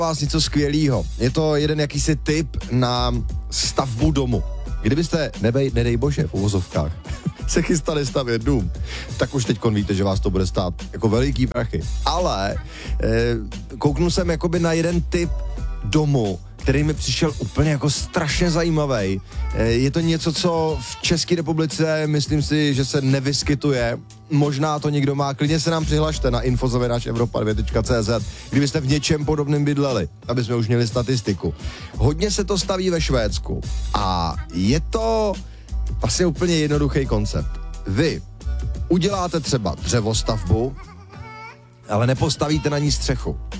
vás něco skvělého. Je to jeden jakýsi tip na stavbu domu. Kdybyste, nedej bože, v uvozovkách, se chystali stavět dům, tak už teďkon víte, že vás to bude stát jako veliký prachy. Ale kouknu jsem jakoby na jeden tip domu, který mi přišel úplně jako strašně zajímavý. Je to něco, co v České republice, myslím si, že se nevyskytuje. Možná to někdo má, klidně se nám přihlašte na info@evropa2.cz, kdybyste v něčem podobném bydleli, aby jsme už měli statistiku. Hodně se to staví ve Švédsku a je to vlastně úplně jednoduchý koncept. Vy uděláte třeba dřevostavbu, ale nepostavíte na ní střechu.